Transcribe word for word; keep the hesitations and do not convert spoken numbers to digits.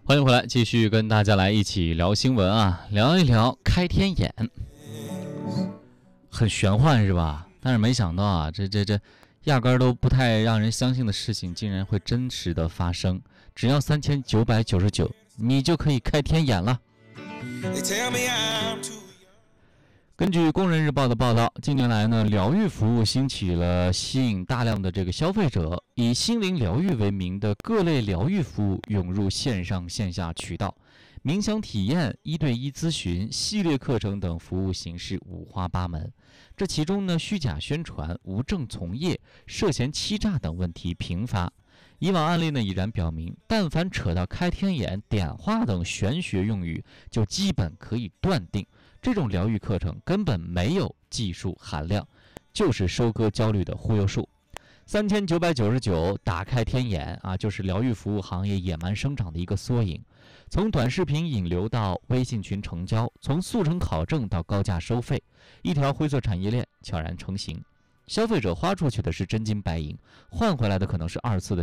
欢迎回来，继续跟大家来一起聊新闻啊，聊一聊开天眼，很玄幻是吧？但是没想到啊，这这这，压根儿都不太让人相信的事情，竟然会真实的发生。只要三千九百九十九，你就可以开天眼了。根据工人日报的报道，近年来呢，疗愈服务兴起了，吸引大量的这个消费者，以心灵疗愈为名的各类疗愈服务涌入线上线下渠道，冥想体验、一对一咨询、系列课程等服务形式五花八门。这其中呢，虚假宣传、无证从业、涉嫌欺诈等问题频发。以往案例呢已然表明，但凡扯到开天眼、点化等玄学用语，就基本可以断定，这种疗愈课程根本没有技术含量，就是收割焦虑的忽悠术。三千九百九十九打开天眼啊，就是疗愈服务行业野蛮生长的一个缩影。从短视频引流到微信群成交，从速成考证到高价收费，一条灰色产业链悄然成型。消费者花出去的是真金白银，换回来的可能是二次的